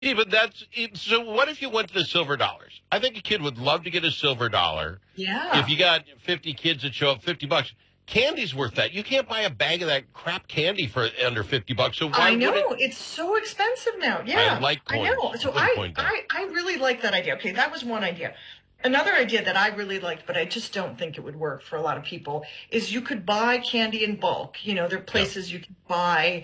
Yeah, but so what if you went to the silver dollars? I think a kid would love to get a silver dollar. Yeah. If you got 50 kids that show up, $50. Candy's worth that. You can't buy a bag of that crap candy for under $50. So why I know. It's so expensive now. Yeah. I know. So I really like that idea. Okay, that was one idea. Another idea that I really liked, but I just don't think it would work for a lot of people, is you could buy candy in bulk. There are places you can buy,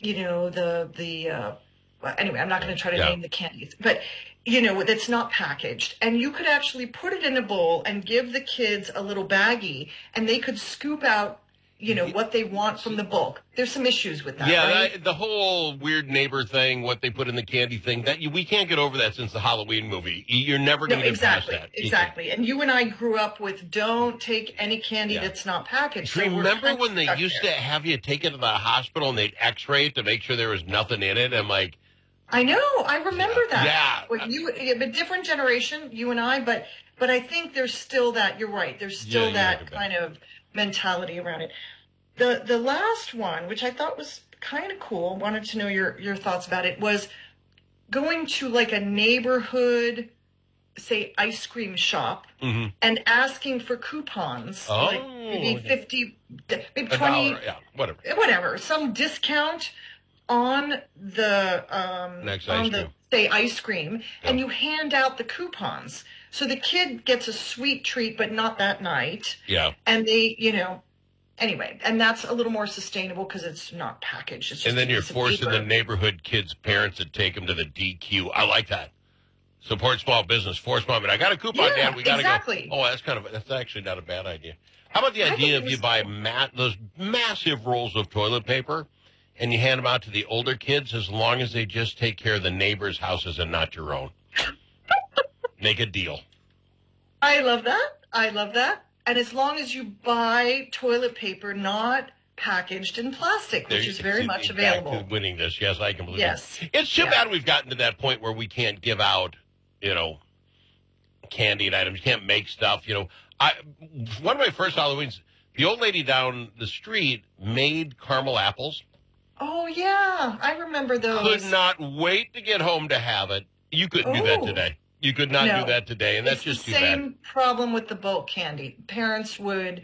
anyway, I'm not going to try to name the candies, but, that's not packaged. And you could actually put it in a bowl and give the kids a little baggie, and they could scoop out, what they want from the bulk. There's some issues with that, right? The whole weird neighbor thing, what they put in the candy thing, we can't get over that since the Halloween movie. You're never going to get past that. Exactly. And you and I grew up with don't take any candy that's not packaged. So remember when they used to have you take it to the hospital and they'd x-ray it to make sure there was nothing in it? I'm like... I know. I remember that. Yeah. Well, a different generation, you and I, but I think there's still that. You're right. There's still that kind of mentality around it. The last one, which I thought was kind of cool, wanted to know your thoughts about it, was going to like a neighborhood, say, ice cream shop and asking for coupons, like maybe 50, maybe 20, whatever, some discount on the ice cream, and you hand out the coupons. So the kid gets a sweet treat, but not that night. Yeah. And they, anyway, and that's a little more sustainable because it's not packaged. It's just and then you're forcing the neighborhood kids' parents to take them to the DQ. I like that. Support small business. Force mom. I got a coupon, Dad. We got to go. Oh, that's actually not a bad idea. How about the idea if you buy those massive rolls of toilet paper and you hand them out to the older kids as long as they just take care of the neighbors' houses and not your own? Make a deal. I love that. And as long as you buy toilet paper not packaged in plastic, which is very much available. Back to winning this. Yes, I can believe it. It's too bad we've gotten to that point where we can't give out, candy items. You can't make stuff. One of my first Halloweens, the old lady down the street made caramel apples. Oh, yeah. I remember those. Could not wait to get home to have it. You couldn't do that today. You could not do that today, and that's just too bad. It's the same problem with the bulk candy. Parents would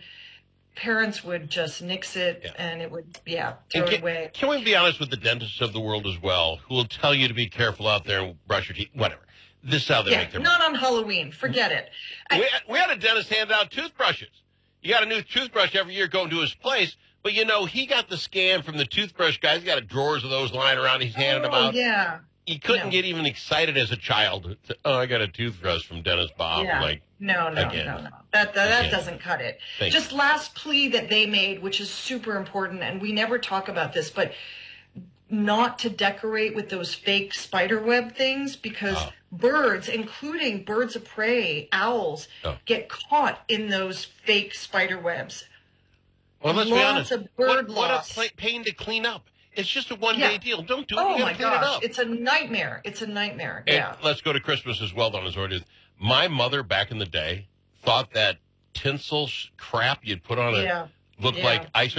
just nix it, and it would, throw it away. Can we be honest with the dentists of the world as well, who will tell you to be careful out there and brush your teeth, whatever. This is how they make their money. Not on Halloween. Forget it. We had a dentist hand out toothbrushes. You got a new toothbrush every year going to his place, but, he got the scan from the toothbrush guy. He's got drawers of those lying around. He's handing them out. Yeah. He couldn't get even excited as a child. I got a toothbrush from Dennis Bob. Yeah. Like, no. That doesn't cut it. Just last plea that they made, which is super important, and we never talk about this, but not to decorate with those fake spider web things because birds, including birds of prey, owls, get caught in those fake spider webs. Well, let's be honest. Lots of bird loss. What a pain to clean up. It's just a one-day deal. Don't do it. Oh, my gosh. Clean it up. It's a nightmare. And let's go to Christmas as well, Don Azor. My mother, back in the day, thought that tinsel crap you'd put on it looked like ice.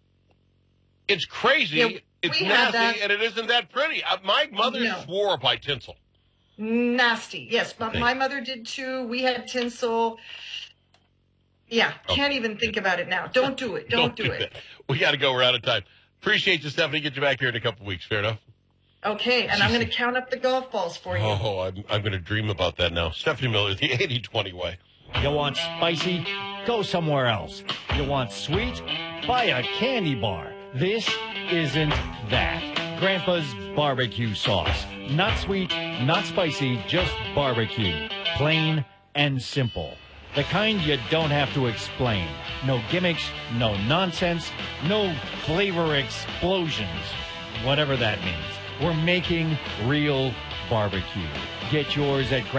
It's crazy. Yeah, it's nasty, and it isn't that pretty. My mother swore by tinsel. Nasty. Yes, my mother did, too. We had tinsel. Yeah, can't even think about it now. Don't do it. Don't do it. We got to go. We're out of time. Appreciate you, Stephanie. Get you back here in a couple of weeks. Fair enough? Okay, and I'm going to count up the golf balls for you. Oh, I'm going to dream about that now. Stephanie Miller, the 80-20 way. You want spicy? Go somewhere else. You want sweet? Buy a candy bar. This isn't that. Grandpa's barbecue sauce. Not sweet, not spicy, just barbecue. Plain and simple. The kind you don't have to explain. No gimmicks, no nonsense, no flavor explosions. Whatever that means. We're making real barbecue. Get yours at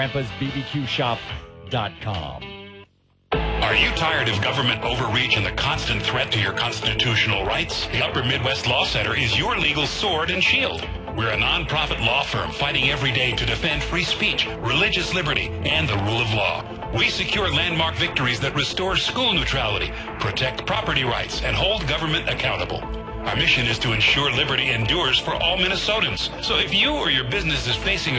grandpasbbqshop.com. Are you tired of government overreach and the constant threat to your constitutional rights? The Upper Midwest Law Center is your legal sword and shield. We're a nonprofit law firm fighting every day to defend free speech, religious liberty, and the rule of law. We secure landmark victories that restore school neutrality, protect property rights, and hold government accountable. Our mission is to ensure liberty endures for all Minnesotans. So if you or your business is facing a